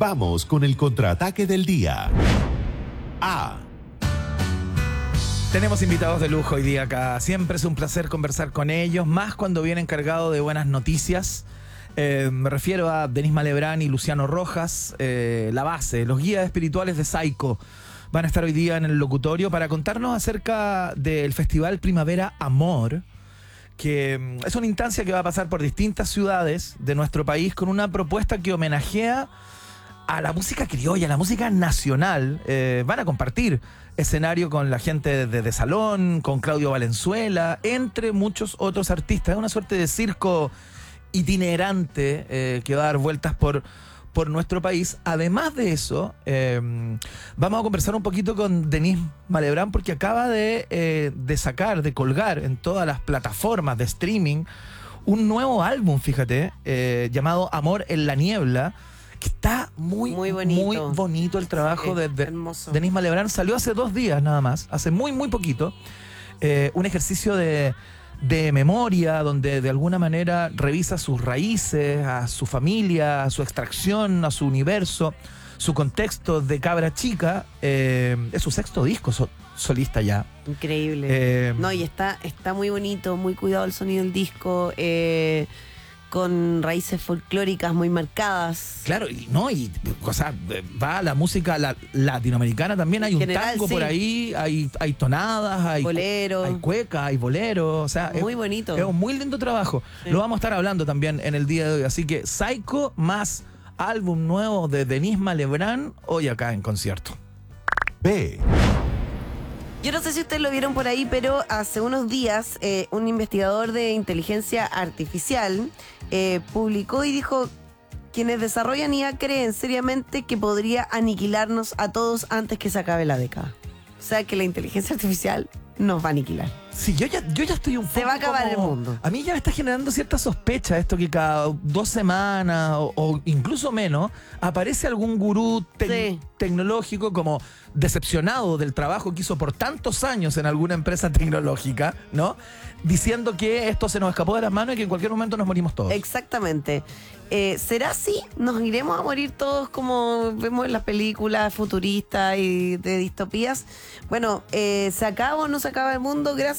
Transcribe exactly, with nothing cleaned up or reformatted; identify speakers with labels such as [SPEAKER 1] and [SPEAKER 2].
[SPEAKER 1] Vamos con el contraataque del día. A.
[SPEAKER 2] Tenemos invitados de lujo hoy día acá. Siempre es un placer conversar con ellos, más cuando vienen cargados de buenas noticias. Eh, me refiero a Denis Malebrán y Luciano Rojas, eh, la base, los guías espirituales de Saiko. Van a estar hoy día en el locutorio para contarnos acerca del Festival Primavera Amor, que es una instancia que va a pasar por distintas ciudades de nuestro país con una propuesta que homenajea a la música criolla, a la música nacional. Eh, van a compartir escenario con la gente de, de Salón, con Claudio Valenzuela, entre muchos otros artistas. Es una suerte de circo itinerante eh, que va a dar vueltas por, por nuestro país. Además de eso, eh, vamos a conversar un poquito con Denis Malebrán, porque acaba de, eh, de sacar, de colgar en todas las plataformas de streaming un nuevo álbum, fíjate, eh, llamado Amor en la Niebla, que está muy, muy bonito, muy bonito el trabajo sí, de, de Denis Malebrán. Salió hace dos días nada más, hace muy, muy poquito. Eh, un ejercicio de, de memoria donde de alguna manera revisa sus raíces, a su familia, a su extracción, a su universo, su contexto de cabra chica. Eh, es su sexto disco so, solista ya.
[SPEAKER 3] Increíble.
[SPEAKER 2] Eh,
[SPEAKER 3] no, y está, está muy bonito, muy cuidado el sonido del disco. Eh... con raíces folclóricas muy marcadas.
[SPEAKER 2] Claro, y no, y o sea, va a la música la, latinoamericana también, hay en un general, tango sí. por ahí, hay, hay tonadas, hay
[SPEAKER 3] bolero,
[SPEAKER 2] hay cueca, hay bolero, o sea,
[SPEAKER 3] muy
[SPEAKER 2] es,
[SPEAKER 3] bonito.
[SPEAKER 2] Es un muy lindo trabajo. Sí. Lo vamos a estar hablando también en el día de hoy, así que Saiko más álbum nuevo de Denis Malebrán hoy acá en concierto.
[SPEAKER 1] B.
[SPEAKER 3] Yo no sé si ustedes lo vieron por ahí, pero hace unos días eh, un investigador de inteligencia artificial eh, publicó y dijo: quienes desarrollan I A creen seriamente que podría aniquilarnos a todos antes que se acabe la década. O sea, que la inteligencia artificial nos va a aniquilar.
[SPEAKER 2] Sí, yo ya, yo ya estoy un poco.
[SPEAKER 3] Se va a acabar
[SPEAKER 2] como,
[SPEAKER 3] el mundo.
[SPEAKER 2] A mí ya me está generando cierta sospecha esto que cada dos semanas o, o incluso menos aparece algún gurú te sí. tecnológico como decepcionado del trabajo que hizo por tantos años en alguna empresa tecnológica, ¿no? Diciendo que esto se nos escapó de las manos y que en cualquier momento nos morimos todos.
[SPEAKER 3] Exactamente. Eh, ¿Será así? ¿Nos iremos a morir todos como vemos en las películas futuristas y de distopías? Bueno, eh, ¿se acaba o no se acaba el mundo? Gracias